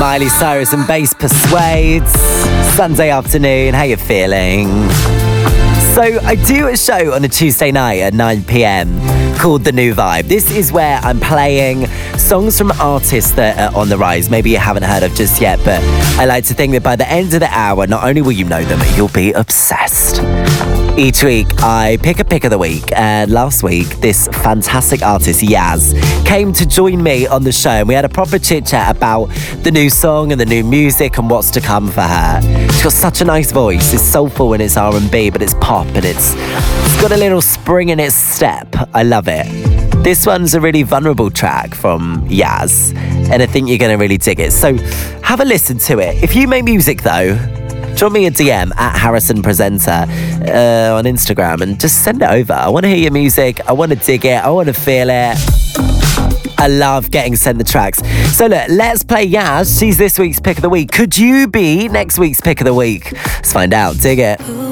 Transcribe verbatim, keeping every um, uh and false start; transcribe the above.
Miley Cyrus and Bass Persuades. Sunday afternoon, how you feeling? So I do a show on a Tuesday night at nine p.m. called The New Vibe. This is where I'm playing songs from artists that are on the rise, maybe you haven't heard of just yet, but I like to think that by the end of the hour, not only will you know them, you'll be obsessed. Each week, I pick a pick of the week, and last week, this fantastic artist, Yaz, came to join me on the show, and we had a proper chit-chat about the new song and the new music and what's to come for her. She's got such a nice voice. It's soulful and it's R and B, but it's pop, and it's, it's got a little spring in its step. I love it. This one's a really vulnerable track from Yaz, and I think you're going to really dig it. So have a listen to it. If you make music, though, drop me a D M at Harrison Presenter uh, on Instagram and just send it over. I want to hear your music. I want to dig it. I want to feel it. I love getting sent the tracks. So look, let's play Yaz. She's this week's pick of the week. Could you be next week's pick of the week? Let's find out. Dig it.